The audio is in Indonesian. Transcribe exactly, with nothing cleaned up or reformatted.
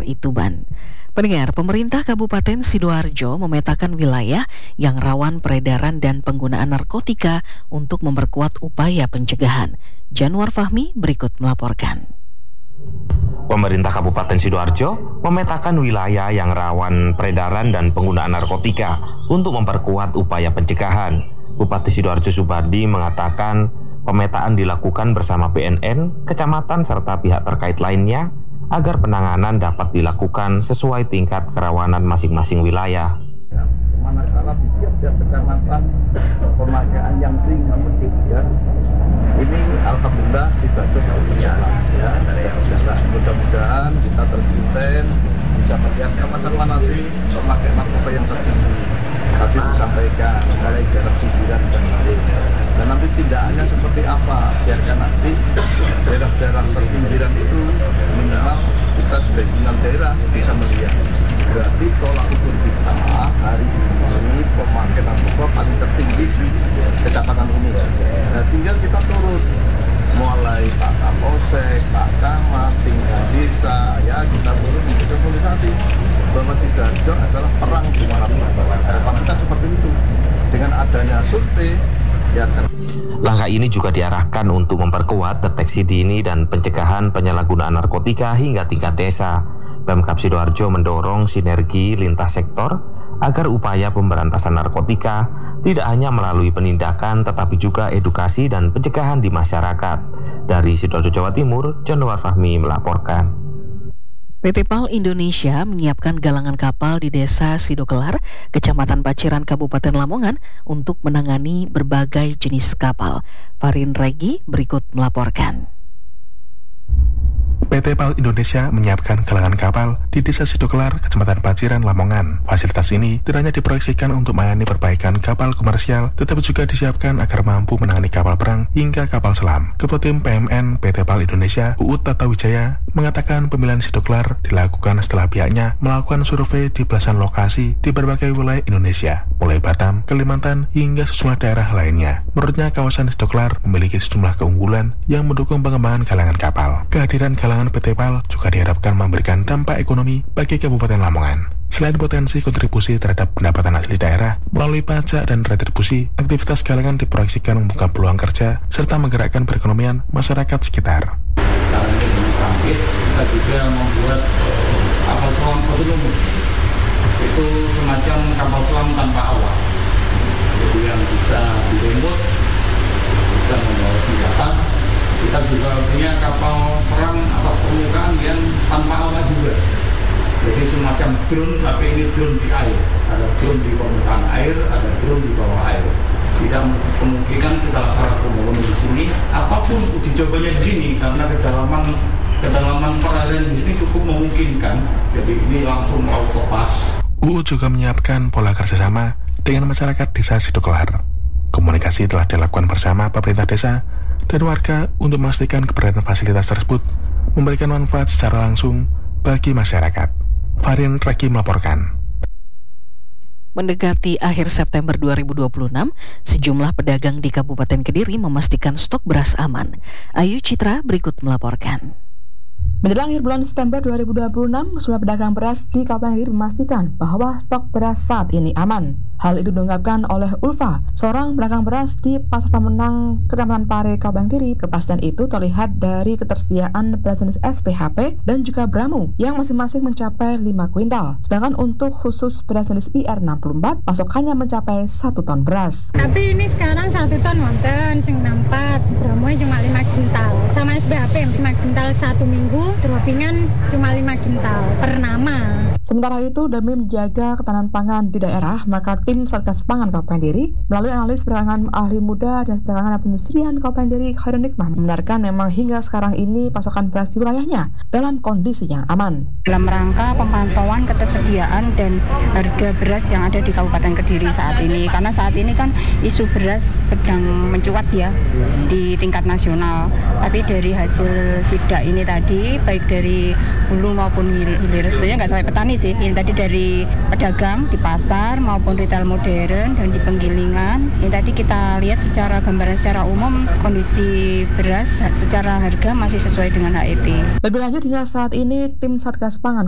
R I Tuban. Pendengar, pemerintah Kabupaten Sidoarjo memetakan wilayah yang rawan peredaran dan penggunaan narkotika untuk memperkuat upaya pencegahan. Januar Fahmi berikut melaporkan. Pemerintah Kabupaten Sidoarjo memetakan wilayah yang rawan peredaran dan penggunaan narkotika untuk memperkuat upaya pencegahan. Bupati Sidoarjo Supardi mengatakan pemetaan dilakukan bersama B N N, kecamatan serta pihak terkait lainnya agar penanganan dapat dilakukan sesuai tingkat kerawanan masing-masing wilayah. Manakala di tiap-tiap kecamatan pemakaian yang tinggi ya, ini alhamdulillah tidak terlalu berjalan ya. Mudah-mudahan kita terus bisa melihat kawasan mana sih pemakaian narkoba yang tertinggi. Tadi disampaikan mulai jarak pikiran dan lain. Dan nanti tindakannya seperti apa? Biarkan nanti daerah-daerah terpinggiran itu minimal kita sebagai pimpinan daerah bisa melihat. Berarti tolak ukur kita hari ini pemakaian narkoba paling tertinggi di kecamatan ini. Nah, tinggal kita turun mulai Pak Kapolsek, Pak Camat, tingkat desa, ya kita turun untuk sosialisasi bahwa Sidoarjo adalah perang di mana-mana. Harapan kita seperti itu. Dengan adanya survei, ya. Langkah ini juga diarahkan untuk memperkuat deteksi dini dan pencegahan penyalahgunaan narkotika hingga tingkat desa. Pemkab Sidoarjo mendorong sinergi lintas sektor agar upaya pemberantasan narkotika tidak hanya melalui penindakan tetapi juga edukasi dan pencegahan di masyarakat. Dari Sidoarjo, Jawa Timur, Januar Fahmi melaporkan. P T PAL Indonesia menyiapkan galangan kapal di Desa Sidokelar, Kecamatan Paciran, Kabupaten Lamongan untuk menangani berbagai jenis kapal. Farin Regi berikut melaporkan. P T PAL Indonesia menyiapkan galangan kapal di Desa Sidokelar, Kecamatan Paciran, Lamongan. Fasilitas ini tidak hanya diproyeksikan untuk melayani perbaikan kapal komersial, tetapi juga disiapkan agar mampu menangani kapal perang hingga kapal selam. Ketua Tim P M N P T PAL Indonesia, Uut Tatawijaya, mengatakan pemilihan Sidokelar dilakukan setelah pihaknya melakukan survei di belasan lokasi di berbagai wilayah Indonesia, mulai Batam, Kalimantan, hingga sejumlah daerah lainnya. Menurutnya, kawasan Sidokelar memiliki sejumlah keunggulan yang mendukung pengembangan galangan kapal. Kehadiran galangan P T PAL juga diharapkan memberikan dampak ekonomi bagi Kabupaten Lamongan. Selain potensi kontribusi terhadap pendapatan asli daerah melalui pajak dan retribusi, aktivitas galangan diproyeksikan membuka peluang kerja serta menggerakkan perekonomian masyarakat sekitar. Karena ini Prancis, kita juga membuat kapal selam otonomus. Itu semacam kapal selam tanpa awak. Jadi yang bisa diremut, bisa membawa senjata. Kita juga punya kapal perang atas permukaan yang tanpa awak juga. Jadi semacam drone, tapi ini drone di air. Ada drone di permukaan air, ada drone di bawah air. Tidak kemungkinan kita laksanakan pembangunan di sini. Apapun uji cobanya di sini, karena kedalaman kedalaman perairan di sini cukup memungkinkan. Jadi ini langsung auto pass. U U juga menyiapkan pola kerjasama dengan masyarakat Desa Sidokelar. Komunikasi telah dilakukan bersama pemerintah desa dan warga untuk memastikan keberadaan fasilitas tersebut memberikan manfaat secara langsung bagi masyarakat. Farin Regi melaporkan. Mendekati akhir September dua ribu dua puluh enam, sejumlah pedagang di Kabupaten Kediri memastikan stok beras aman. Ayu Citra berikut melaporkan. Menjelang akhir bulan September dua ribu dua puluh enam, sejumlah pedagang beras di Kabupaten Kediri memastikan bahwa stok beras saat ini aman. Hal itu diungkapkan oleh Ulfa, seorang pedagang beras di Pasar Pemenang, Kecamatan Pare, Kabupaten Kediri. Kepastian itu terlihat dari ketersediaan beras jenis S P H P dan juga Bramu yang masing-masing mencapai lima kuintal. Sedangkan untuk khusus beras jenis I R enam puluh empat, pasokannya mencapai satu ton beras. Tapi ini sekarang satu ton wonten sing nampat, Bramu cuma lima kintal. Sama S P H P lima kintal satu minggu. Droppingan cuma lima kintal per nama. Sementara itu, demi menjaga ketahanan pangan di daerah, maka tim Satgas Pangan Kabupaten Kediri melalui analis perdagangan ahli muda dan perdagangan perindustrian Kabupaten Kediri, Khairul Nikmah, membenarkan memang hingga sekarang ini pasokan beras di wilayahnya dalam kondisi yang aman. Dalam rangka pemantauan ketersediaan dan harga beras yang ada di Kabupaten Kediri saat ini, karena saat ini kan isu beras sedang mencuat ya di tingkat nasional. Tapi dari hasil sidak ini tadi, baik dari hulu maupun hilir, sebenarnya nggak sampai petani sih, ini tadi dari pedagang di pasar maupun retail modern dan di penggilingan. Ini tadi kita lihat secara gambaran secara umum kondisi beras secara harga masih sesuai dengan H E T. Lebih lanjut, hingga saat ini tim Satgas Pangan